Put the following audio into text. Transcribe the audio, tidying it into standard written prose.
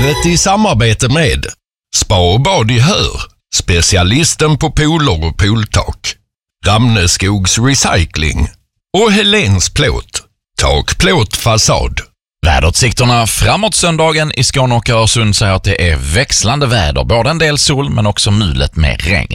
Livet i samarbete med Spa och bad i Hör, specialisten på pooler och pooltak, Ramneskogs Recycling och Helens Plåt, takplåt fasad. Väderutsikterna framåt söndagen i Skåne och Öresund säger att det är växlande väder, både en del sol men också mulet med regn.